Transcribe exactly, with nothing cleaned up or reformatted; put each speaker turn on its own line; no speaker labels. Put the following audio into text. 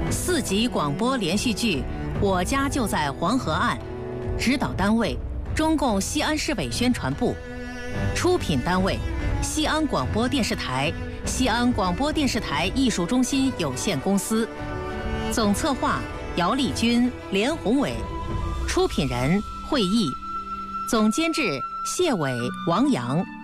四集广播连续剧《我家就在黄河岸》，指导单位中共西安市委宣传部，出品单位西安广播电视台、西安广播电视台艺术中心有限公司，总策划姚丽君、连宏伟，出品人会议，总监制谢伟、王阳。